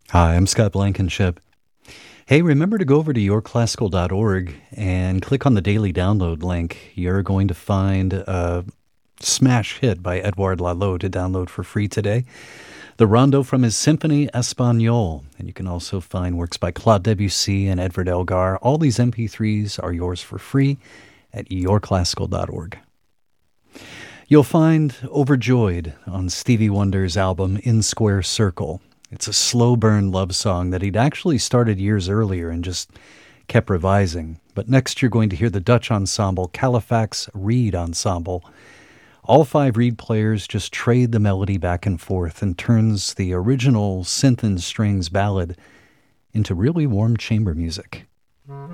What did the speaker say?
Hi, I'm Scott Blankenship. Hey, remember to go over to yourclassical.org and click on the daily download link. You're going to find a smash hit by Edouard Lalo to download for free today. The Rondo from his Symphony Espagnole. And you can also find works by Claude Debussy and Edvard Elgar. All these MP3s are yours for free at yourclassical.org. You'll find Overjoyed on Stevie Wonder's album In Square Circle. It's a slow burn love song that he'd actually started years earlier and just kept revising. But next you're going to hear the Dutch ensemble Califax Reed Ensemble. All 5 reed players just trade the melody back and forth and turns the original synth and strings ballad into really warm chamber music.